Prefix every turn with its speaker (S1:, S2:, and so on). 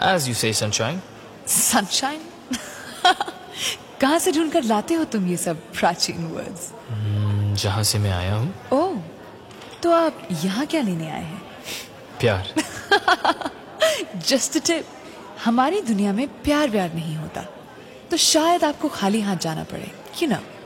S1: As you say, sunshine.
S2: Sunshine? कहाँ से ढूंढकर लाते हो तुम ये सब प्राचीन वर्ड्स?
S1: जहाँ से मैं आया हूँ.
S2: ओह, तो आप यहाँ क्या लेने आए हैं?
S1: प्यार.
S2: जस्ट टिप, हमारी दुनिया में प्यार व्यार नहीं होता, तो शायद आपको खाली हाथ जाना पड़े, you know.